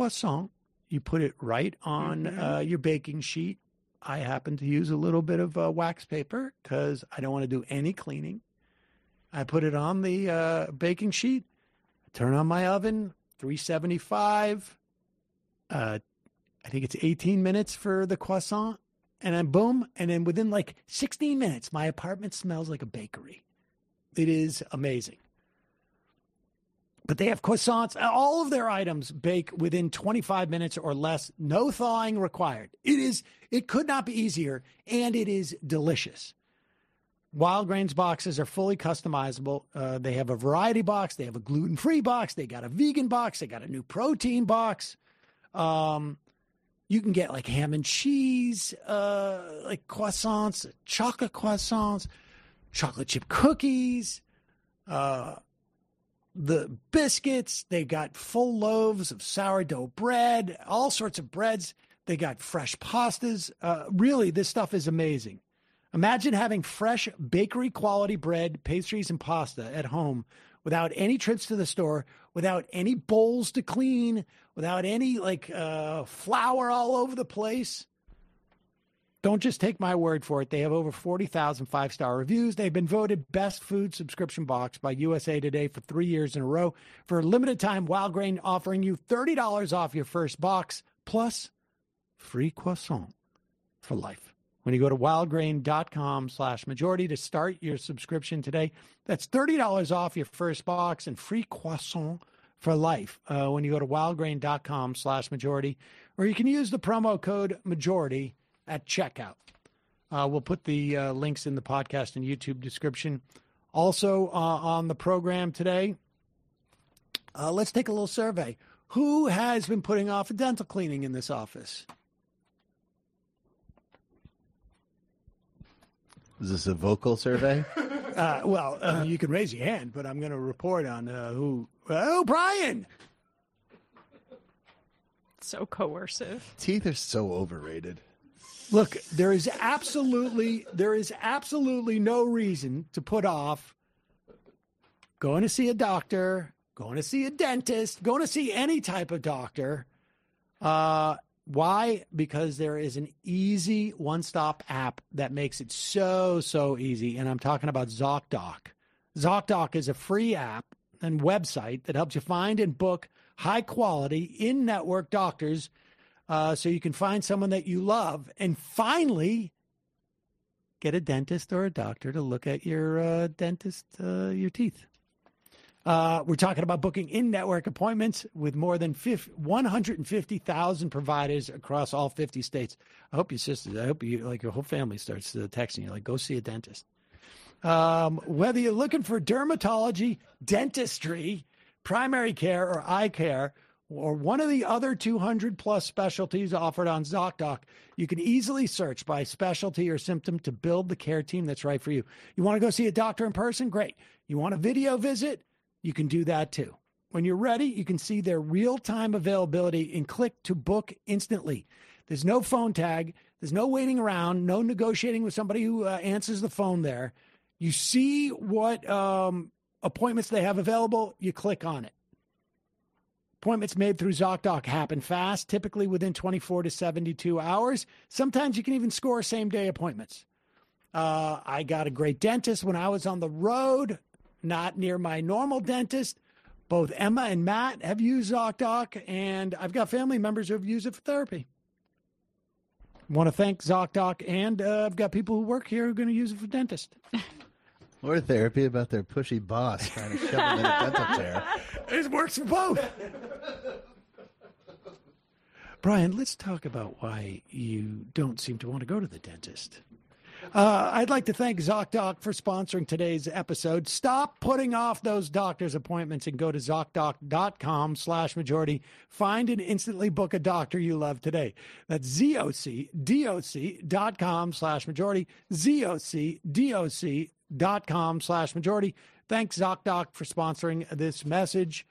croissant. You put it right on your baking sheet. I happen to use a little bit of wax paper because I don't want to do any cleaning. I put it on the baking sheet, turn on my oven, 375. I think it's 18 minutes for the croissant. And then boom. And then within like 16 minutes, my apartment smells like a bakery. It is amazing. But they have croissants. All of their items bake within 25 minutes or less. No thawing required. It could not be easier, and it is delicious. Wild Grains boxes are fully customizable. They have a variety box. They have a gluten-free box. They got a vegan box. They got a new protein box. You can get like ham and cheese, like croissants, chocolate croissants, chocolate chip cookies, the biscuits. They got full loaves of sourdough bread, all sorts of breads. They got fresh pastas. Really, this stuff is amazing. Imagine having fresh bakery quality bread, pastries, and pasta at home without any trips to the store, without any bowls to clean, without any flour all over the place. Don't just take my word for it. They have over 40,000 5-star reviews. They've been voted best food subscription box by USA Today for 3 years in a row. For a limited time, Wild Grain offering you $30 off your first box plus free croissant for life. When you go to wildgrain.com/majority to start your subscription today, that's $30 off your first box and free croissant for life. When you go to wildgrain.com/majority, or you can use the promo code majority at checkout. We'll put the links in the podcast and YouTube description. Also on the program today, let's take a little survey. Who has been putting off a dental cleaning in this office? Is this a vocal survey? You can raise your hand, but I'm going to report on who. Oh, Brian! So coercive. Teeth are so overrated. Look, there is absolutely no reason to put off going to see a doctor, going to see a dentist, going to see any type of doctor. Why? Because there is an easy one-stop app that makes it so easy, and I'm talking about ZocDoc. ZocDoc is a free app and website that helps you find and book high-quality, in-network doctors so you can find someone that you love and finally get a dentist or a doctor to look at your your teeth. We're talking about booking in-network appointments with more than 150,000 providers across all 50 states. I hope your whole family starts texting you, like, go see a dentist. Whether you're looking for dermatology, dentistry, primary care, or eye care, or one of the other 200-plus specialties offered on ZocDoc, you can easily search by specialty or symptom to build the care team that's right for you. You want to go see a doctor in person? Great. You want a video visit? You can do that too. When you're ready, you can see their real-time availability and click to book instantly. There's no phone tag. There's no waiting around, no negotiating with somebody who answers the phone there. You see what appointments they have available. You click on it. Appointments made through ZocDoc happen fast, typically within 24 to 72 hours. Sometimes you can even score same-day appointments. I got a great dentist when I was on the road, not near my normal dentist. Both Emma and Matt have used ZocDoc, and I've got family members who have used it for therapy. I want to thank ZocDoc, and I've got people who work here who are going to use it for dentist. Or therapy about their pushy boss trying to shove them in a dental chair. It works for both. Brian, let's talk about why you don't seem to want to go to the dentist. I'd like to thank ZocDoc for sponsoring today's episode. Stop putting off those doctor's appointments and go to ZocDoc.com/majority. Find and instantly book a doctor you love today. That's ZocDoc.com/majority. ZocDoc.com/majority. Thanks, ZocDoc, for sponsoring this message.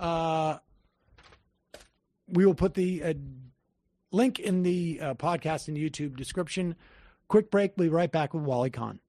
We will put the link in the podcast and YouTube description. Quick break. We'll be right back with Wally Kahn.